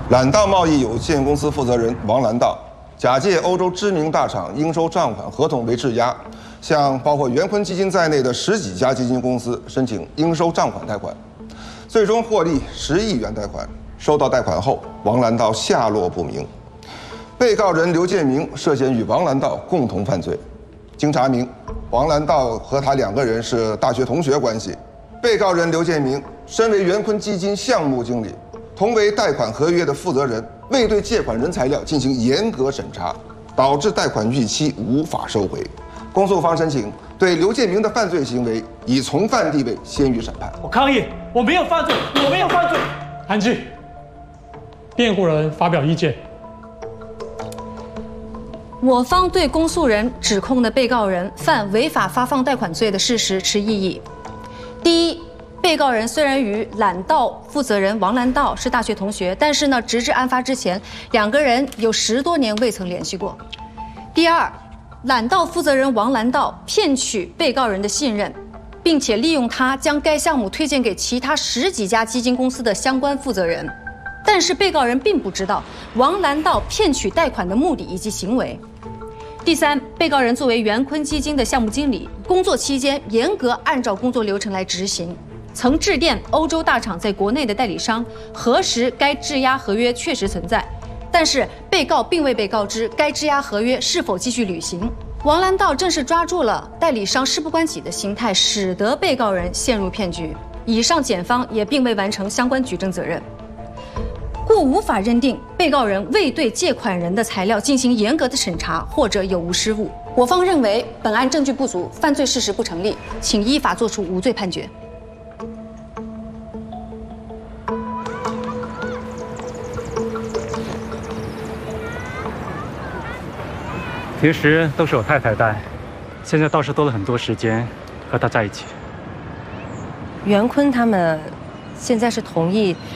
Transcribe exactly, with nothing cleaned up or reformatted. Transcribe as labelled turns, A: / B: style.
A: 揽道贸易有限公司负责人王兰道假借欧洲知名大厂应收账款合同为质押，向包括元坤基金在内的十几家基金公司申请应收账款贷款，最终获利十亿元贷款。收到贷款后，王兰道下落不明。被告人刘建明涉嫌与王兰道共同犯罪。经查明，王兰道和他两个人是大学同学关系。被告人刘建明身为元坤基金项目经理，同为贷款合约的负责人，未对借款人材料进行严格审查，导致贷款逾期无法收回。公诉方申请对刘建明的犯罪行为以从犯地位先予审判。
B: 我抗议，我没有犯罪，我没有犯罪。安静。辩护人发表意见。
C: 我方对公诉人指控的被告人犯违法发放贷款罪的事实持异议。第一，被告人虽然与揽道负责人王兰道是大学同学，但是呢，直至案发之前，两个人有十多年未曾联系过。第二，揽道负责人王兰道骗取被告人的信任，并且利用他将该项目推荐给其他十几家基金公司的相关负责人。但是被告人并不知道王兰道骗取贷款的目的以及行为。第三，被告人作为元坤基金的项目经理，工作期间严格按照工作流程来执行，曾致电欧洲大厂在国内的代理商，核实该质押合约确实存在，但是被告并未被告知该质押合约是否继续履行。王兰道正是抓住了代理商事不关己的心态，使得被告人陷入骗局。以上检方也并未完成相关举证责任，故无法认定被告人未对借款人的材料进行严格的审查或者有无失误。我方认为本案证据不足，犯罪事实不成立，请依法作出无罪判决。
D: 平时都是我太太带，现在倒是多了很多时间和她在一起。
E: 袁坤他们现在是同意